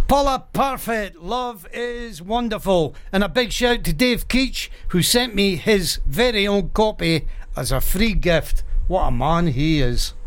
Paula Parfit, Love is Wonderful. And a big shout to Dave Keach, who sent me his very own copy as a free gift. What a man he is.